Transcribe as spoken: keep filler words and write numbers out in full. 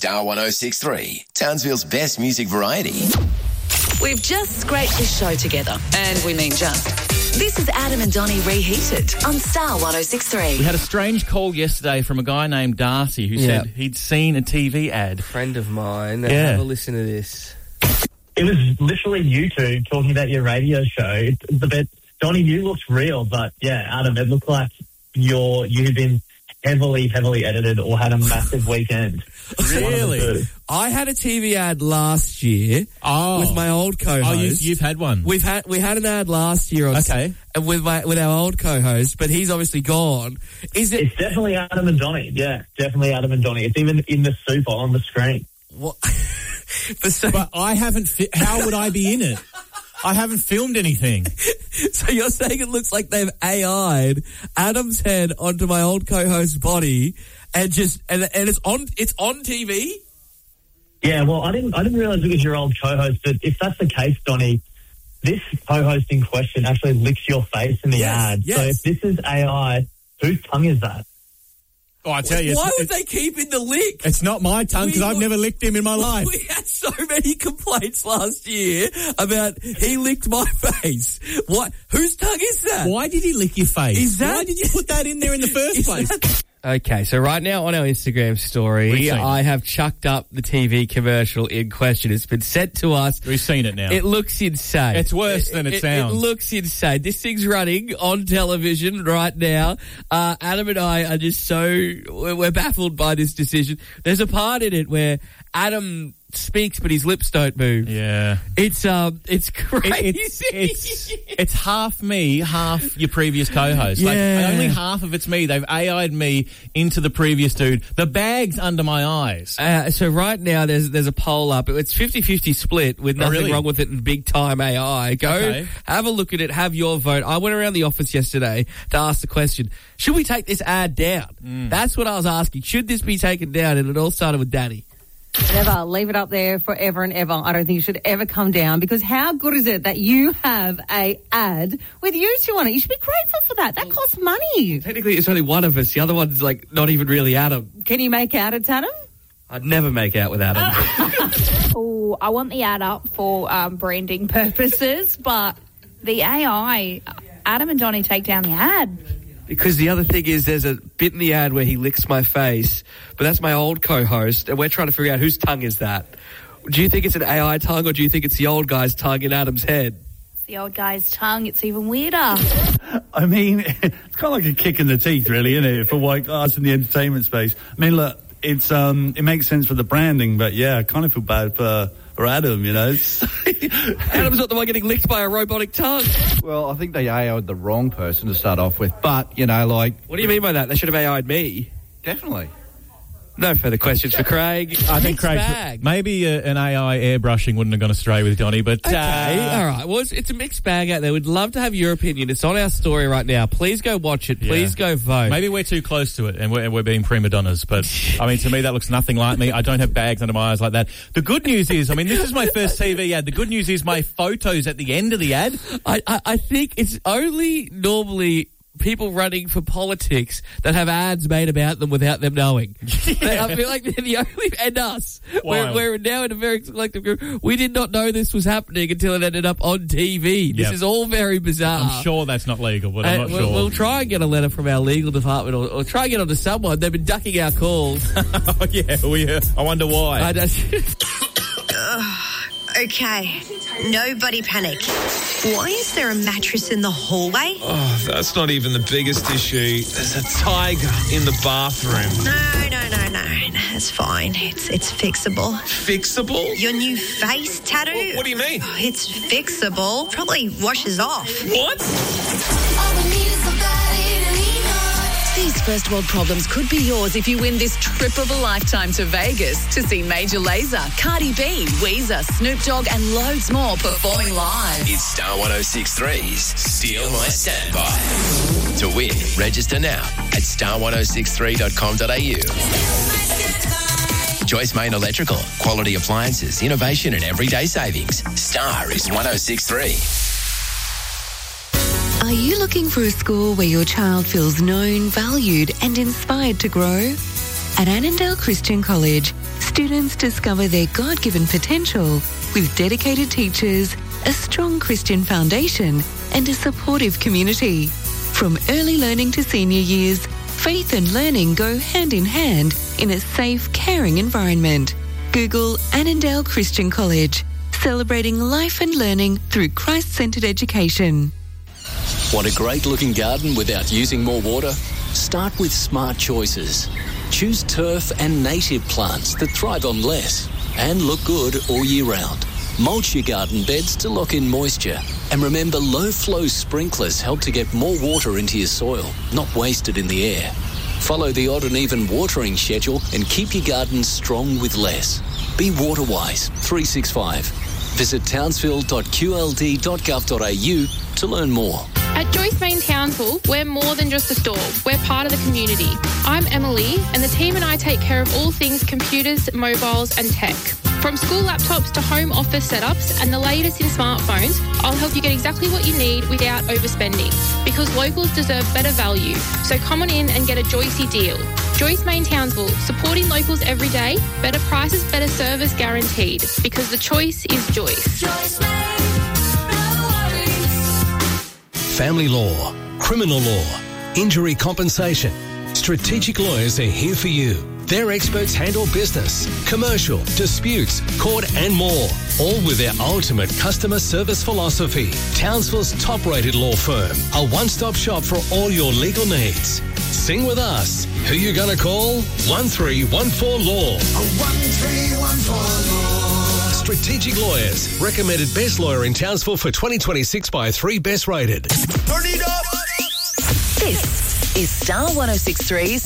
Star one oh six three, Townsville's best music variety. We've just scraped this show together, and we mean just. This is Adam and Donnie Reheated on Star one oh six three. We had a strange call yesterday from a guy named Darcy who Yeah. said he'd seen a T V ad. A friend of mine. Yeah. Have a listen to this. It was literally you two talking about your radio show. It's a bit, Donnie, you looked real, but yeah, Adam, it looked like you're, you've been heavily, heavily edited or had a massive weekend. Really? I had a T V ad last year Oh. with my old co-host. Oh, you've, you've had one. We've had we had an ad last year on Okay. s- with my with our old co-host, but he's obviously gone. Is it? It's definitely Adam and Donnie. Yeah, definitely Adam and Donnie. It's even in the super on the screen. What? but so, But I haven't... Fi- how would I be in it? I haven't filmed anything. so you're saying it looks like they've A I'd Adam's head onto my old co-host's body, and just and and it's on it's on T V. Yeah, well, I didn't, I didn't realize it was your old co-host, but if that's the case, Donnie, this co-host in question actually licks your face in the Yes, ad. yes. So if this is A I, whose tongue is that? Oh, I tell you, Why it's, would they keep in the lick? it's not my tongue because We I've got- never licked him in my life. We had so many complaints last year about he licked my face. What? Whose tongue is that? Why did he lick your face? Is that- Why did you put that in there in the first Is place? that- Okay, so right now on our Instagram story, We've seen I it. have chucked up the T V commercial in question. It's been sent to us. We've seen it now. It looks insane. It's worse than it sounds. It looks insane. This thing's running on television right now. Uh, Adam and I are just so, we're we're baffled by this decision. There's a part in it where Adam speaks but his lips don't move. yeah. It's, um, it's It- crazy. it's, it's, it's half me, half your previous co-host. Yeah. Like, only half of it's me. They've A I'd me into the previous dude. The bag's under my eyes. Uh, so right now there's there's a poll up. It's fifty-fifty split with Oh, nothing really? wrong with it and big time A I. Go Okay. have a look at it, have your vote. I went around the office yesterday to ask the question, should we take this ad down? Mm. That's what I was asking. Should this be taken down? And it all started with Danny. Never leave it up there forever and ever. I don't think it should ever come down, because how good is it that you have a ad with you two on it? You should be grateful for that. That costs money. Technically it's only one of us. The other one's like not even really Adam. Can you make out it's Adam? I'd never make out with Adam. Oh, I want the ad up for um, branding purposes, but the A I, Adam and Donnie take down the ad. Because the other thing is there's a bit in the ad where he licks my face, but that's my old co-host, and we're trying to figure out whose tongue is that. Do you think it's an A I tongue, or do you think it's the old guy's tongue in Adam's head? It's the old guy's tongue. It's even weirder. I mean, it's kind of like a kick in the teeth, really, isn't it, for white guys in the entertainment space? I mean, look, it's um, it makes sense for the branding, but yeah, I kind of feel bad for, for Adam, you know? Adam's not the one getting licked by a robotic tongue. Well, I think they A I'd the wrong person to start off with, but, you know, like... What do you mean by that? They should have A I'd me. Definitely. No further questions for Craig. I think Mixed Craig, bag. maybe uh, an A I airbrushing wouldn't have gone astray with Donnie, but Okay, uh, all right. Well, it's, it's a mixed bag out there. We'd love to have your opinion. It's on our story right now. Please go watch it. Please Yeah. go vote. maybe we're too close to it and we're, we're being prima donnas. But I mean, to me, that looks nothing like me. I don't have bags under my eyes like that. The good news is, I mean, this is my first T V ad. The good news is my photo's at the end of the ad. I, I, I think it's only normally people running for politics that have ads made about them without them knowing. Yeah. I feel like they're the only, and us. We're, Wild. we're now in a very collective group. We did not know this was happening until it ended up on T V. This Yep. is all very bizarre. I'm sure that's not legal, but I'm Uh, not we'll, sure. we'll try and get a letter from our legal department, or, or try and get onto someone. They've been ducking our calls. Oh, yeah, we, uh, I wonder why. I just, Okay, nobody panic. Why is there a mattress in the hallway? Oh, that's not even the biggest issue. There's a tiger in the bathroom. No, no, no, no. It's fine. It's it's fixable. Fixable? Your new face tattoo? What, what do you mean? Oh, it's fixable. Probably washes off. What? These first world problems could be yours if you win this trip of a lifetime to Vegas to see Major Lazer, Cardi B, Weezer, Snoop Dogg and loads more performing live. It's Star one oh six three's Steal My Standby. To win, register now at star ten sixty-three dot com dot a u. Joyce Main Electrical. Quality appliances, innovation and everyday savings. Star is one oh six three. Are you looking for a school where your child feels known, valued and inspired to grow? At Annandale Christian College, Students discover their God-given potential with dedicated teachers, a strong Christian foundation, and a supportive community. From early learning to senior years, faith and learning go hand in hand in a safe, caring environment. Google Annandale Christian College, celebrating life and learning through Christ-centred education. Want a great-looking garden without using more water? Start with smart choices. Choose turf and native plants that thrive on less and look good all year round. Mulch your garden beds to lock in moisture. And remember, low-flow sprinklers help to get more water into your soil, not wasted in the air. Follow the odd and even watering schedule and keep your garden strong with less. Be water-wise three sixty-five. Visit townsville dot q l d dot gov dot a u to learn more. At Joyce Main Townsville, we're more than just a store. We're part of the community. I'm Emily, and the team and I take care of all things computers, mobiles and tech. From school laptops to home office setups and the latest in smartphones, I'll help you get exactly what you need without overspending. Because locals deserve better value. So come on in and get a Joycey deal. Joyce Main Townsville, supporting locals every day. Better prices, better service guaranteed. Because the choice is Joyce. Joyce Main, no worries. Family law, criminal law, injury compensation. Strategic Lawyers are here for you. Their experts handle business, commercial, disputes, court and more. All with their ultimate customer service philosophy. Townsville's top-rated law firm. A one-stop shop for all your legal needs. Sing with us. Who you gonna call? one three one four law. one three one four law. Strategic Lawyers. Recommended best lawyer in Townsville for twenty twenty-six by three best rated. Turn it up. This is Star one oh six point three's